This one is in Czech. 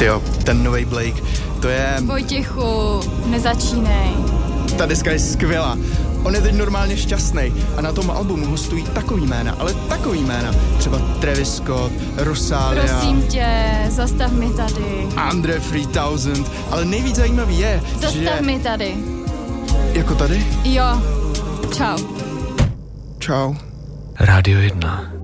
Tyjo, ten novej Blake, to je... Vojtěchu, nezačínej. Ta deska je skvělá. On je teď normálně šťastný a na tom albumu hostují takový jména, ale takový jména. Třeba Travis Scott, Rosalia. Prosím tě, zastav mi tady. Andre 3000, ale nejvíc zajímavý je, Zastav mi tady. Jako tady? Jo, čau. Čau. Rádio 1.